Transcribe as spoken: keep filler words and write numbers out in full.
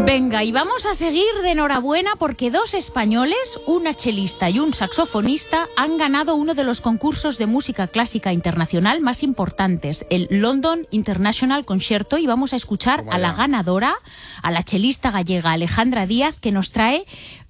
Venga, y vamos a seguir de enhorabuena porque dos españoles, una chelista y un saxofonista, han ganado uno de los concursos de música clásica internacional más importantes, el London International Concerto, y vamos a escuchar a la ganadora, a la chelista gallega Alejandra Díaz, que nos trae